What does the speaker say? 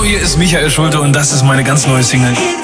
hier ist Michael Schulte und das ist meine ganz neue Single.